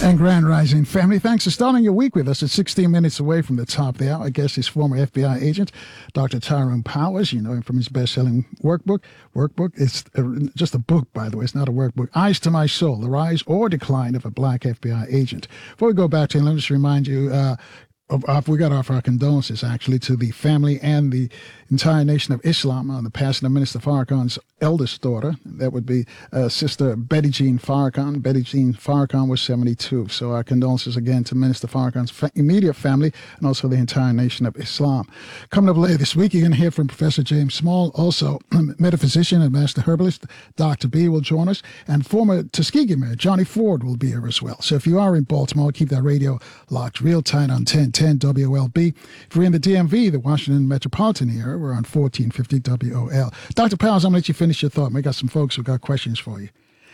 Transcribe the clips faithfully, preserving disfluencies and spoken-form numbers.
And Grand Rising family, thanks for starting your week with us. It's sixteen minutes away from the top of the hour. I guess his former F B I agent, Doctor Tyrone Powers. You know him from his best-selling workbook. Workbook, it's just a book, by the way. It's not a workbook. Eyes to My Soul, The Rise or Decline of a Black F B I Agent. Before we go back to him, let me just remind you, uh, of, of, we got to offer our condolences, actually, to the family and the entire Nation of Islam on the passing of Minister Farrakhan's eldest daughter. That would be uh, Sister Betty Jean Farrakhan. Betty Jean Farrakhan was seventy-two. So our condolences again to Minister Farrakhan's fa- immediate family and also the entire Nation of Islam. Coming up later this week, you're going to hear from Professor James Small, also metaphysician and master herbalist. Doctor B will join us, and former Tuskegee Mayor Johnny Ford will be here as well. So if you are in Baltimore, keep that radio locked real tight on ten ten W O L B. If you're in the D M V, the Washington metropolitan area, we're on fourteen fifty W O L. Doctor Powers, I'm going to let you finish your thought. We got some folks who got questions for you.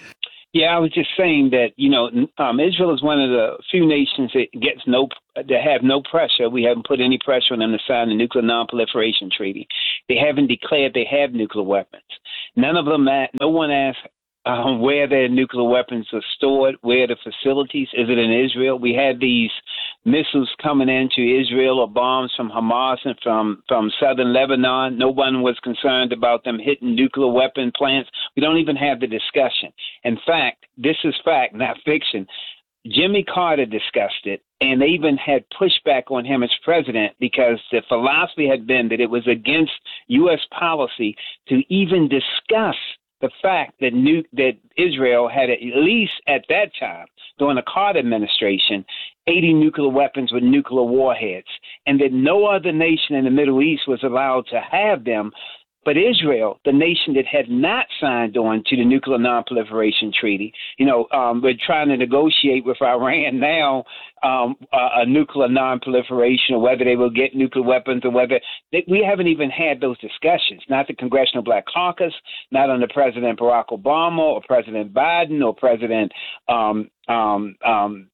Yeah, I was just saying that, you know, um, Israel is one of the few nations that gets no, that have no pressure. We haven't put any pressure on them to sign the Nuclear Non-Proliferation Treaty. They haven't declared they have nuclear weapons. None of them, no one asked um, where their nuclear weapons are stored, where the facilities, is it in Israel? We had these missiles coming into Israel or bombs from Hamas and from, from southern Lebanon. No one was concerned about them hitting nuclear weapon plants. We don't even have the discussion. In fact, this is fact, not fiction. Jimmy Carter discussed it, and they even had pushback on him as president because the philosophy had been that it was against U S policy to even discuss the fact that new, that Israel had at least at that time, during the Carter administration, eighty nuclear weapons with nuclear warheads, and that no other nation in the Middle East was allowed to have them. But Israel, the nation that had not signed on to the Nuclear Non-Proliferation Treaty, you know, um, we're trying to negotiate with Iran now um, a, a nuclear non-proliferation, or whether they will get nuclear weapons, or whether they, we haven't even had those discussions. Not the Congressional Black Caucus, not under President Barack Obama or President Biden or President um, um, um,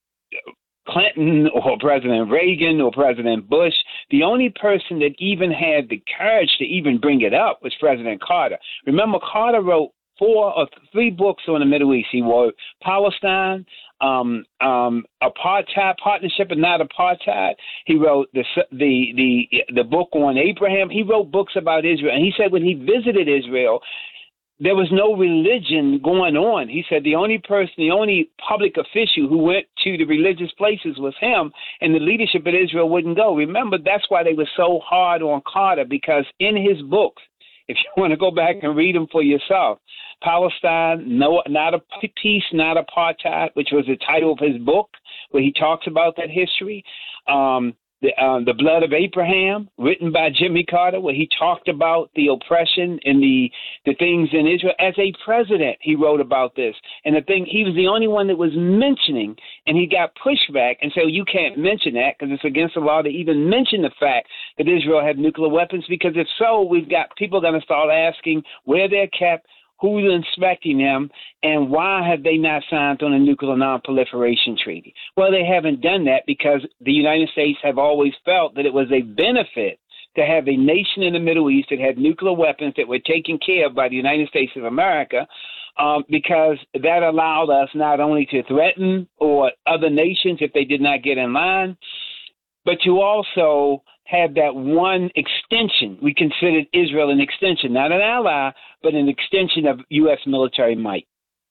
Clinton or President Reagan or President Bush. The only person that even had the courage to even bring it up was President Carter. Remember, Carter wrote four or three books on the Middle East. He wrote Palestine, um, um, Apartheid, Partnership and Not Apartheid. He wrote the, the the the book on Abraham. He wrote books about Israel. And he said when he visited Israel, there was no religion going on. He said the only person, the only public official who went to the religious places was him, and the leadership of Israel wouldn't go. Remember, that's why they were so hard on Carter, because in his books, if you want to go back and read them for yourself, Palestine, no, not a peace, not apartheid, which was the title of his book, where he talks about that history. Um, The, uh, the Blood of Abraham, written by Jimmy Carter, where he talked about the oppression and the the things in Israel. As a president, he wrote about this. And the thing, he was the only one that was mentioning, and he got pushback and said, well, you can't mention that because it's against the law to even mention the fact that Israel had nuclear weapons, because if so, we've got people going to start asking where they're kept, who's inspecting them, and why have they not signed on a nuclear non-proliferation treaty? Well, they haven't done that because the United States have always felt that it was a benefit to have a nation in the Middle East that had nuclear weapons that were taken care of by the United States of America, um, because that allowed us not only to threaten or other nations if they did not get in line, but to also have that one extension. We considered Israel an extension, not an ally, but an extension of U S military might.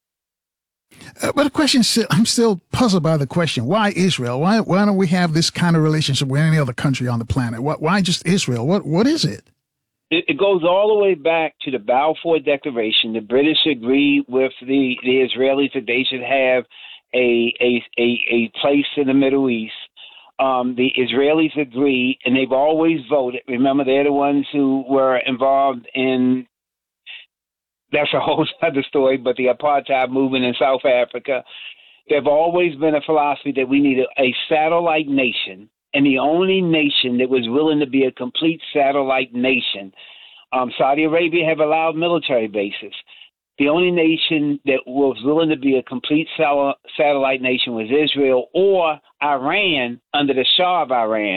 Uh, but the question, I'm still puzzled by the question, why Israel? Why why don't we have this kind of relationship with any other country on the planet? Why, why just Israel? What What is it? It, it goes all the way back to the Balfour Declaration. The British agreed with the, the Israelis that they should have a, a, a, a place in the Middle East. Um, the Israelis agreed, and they've always voted. Remember, they're the ones who were involved in, that's a whole other story, but the apartheid movement in South Africa. There've always been a philosophy that we need a, a satellite nation, and the only nation that was willing to be a complete satellite nation, um, Saudi Arabia have allowed military bases. The only nation that was willing to be a complete satellite nation was Israel, or Iran under the Shah of Iran,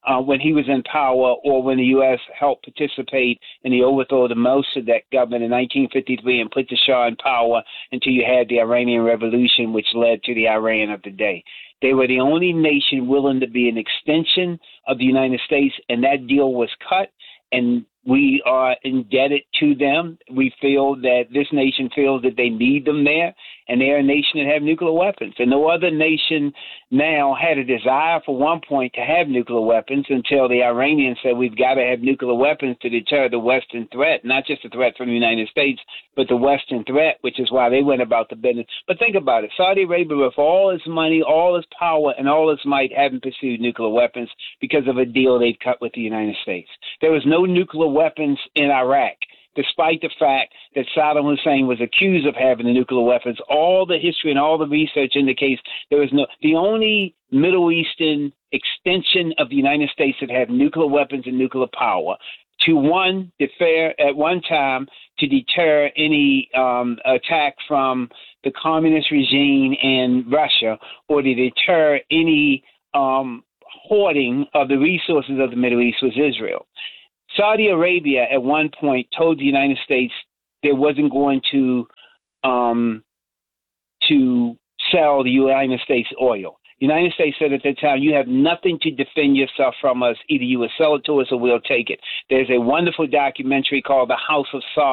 uh, when he was in power, or when the U S helped participate in the overthrow of the Mossadegh government in nineteen fifty-three and put the Shah in power until you had the Iranian Revolution, which led to the Iran of the day. They were the only nation willing to be an extension of the United States, and that deal was cut, and we are indebted to them. We feel that this nation feels that they need them there, and they're a nation that have nuclear weapons. And no other nation now had a desire for one point to have nuclear weapons until the Iranians said we've got to have nuclear weapons to deter the Western threat, not just the threat from the United States, but the Western threat, which is why they went about the business. But think about it. Saudi Arabia, with all its money, all its power, and all its might, haven't pursued nuclear weapons because of a deal they've cut with the United States. There was no nuclear weapons in Iraq, despite the fact that Saddam Hussein was accused of having the nuclear weapons. All the history and all the research indicates there was no, the only Middle Eastern extension of the United States that had nuclear weapons and nuclear power to one, defer at one time to deter any um, attack from the communist regime in Russia, or to deter any um, hoarding of the resources of the Middle East, was Israel. Saudi Arabia at one point told the United States there wasn't going to um, to sell the United States oil. The United States said at that time, you have nothing to defend yourself from us. Either you will sell it to us or we'll take it. There's a wonderful documentary called The House of Saud